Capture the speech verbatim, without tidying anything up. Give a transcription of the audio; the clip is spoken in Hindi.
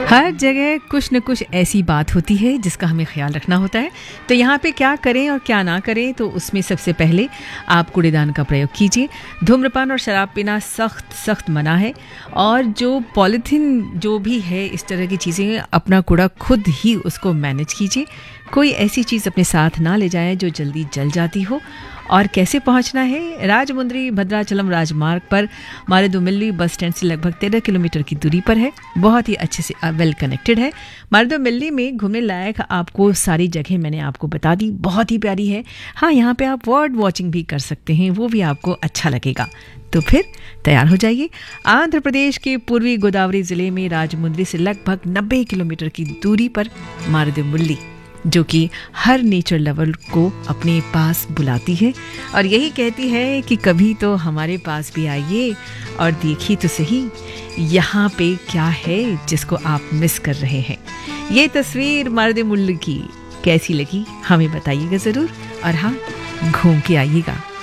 हर जगह कुछ न कुछ ऐसी बात होती है जिसका हमें ख्याल रखना होता है। तो यहाँ पे क्या करें और क्या ना करें, तो उसमें सबसे पहले आप कूड़ेदान का प्रयोग कीजिए। धूम्रपान और शराब पीना सख्त सख्त मना है। और जो पॉलीथीन जो भी है, इस तरह की चीज़ें, अपना कूड़ा खुद ही उसको मैनेज कीजिए। कोई ऐसी चीज़ अपने साथ ना ले जाएं जो जल्दी जल जाती हो। और कैसे पहुंचना है? राजमुंद्री भद्राचलम राजमार्ग पर मारेदोमिल्ली बस स्टैंड से लगभग तेरह किलोमीटर की दूरी पर है। बहुत ही अच्छे से वेल कनेक्टेड है। मारेदोमिल्ली में घूमने लायक आपको सारी जगह मैंने आपको बता दी, बहुत ही प्यारी है। हाँ, यहाँ पे आप बर्ड वॉचिंग भी कर सकते हैं, वो भी आपको अच्छा लगेगा। तो फिर तैयार हो जाइए। आंध्र प्रदेश के पूर्वी गोदावरी जिले में राजमुंद्री से लगभग नब्बे किलोमीटर की दूरी पर मारेदोमिल्ली, जो कि हर नेचर लवर को अपने पास बुलाती है और यही कहती है कि कभी तो हमारे पास भी आइए और देखिए तो सही यहाँ पे क्या है जिसको आप मिस कर रहे हैं। ये तस्वीर मारेदोमिल्ली की कैसी लगी हमें बताइएगा ज़रूर, और हाँ, घूम के आइएगा।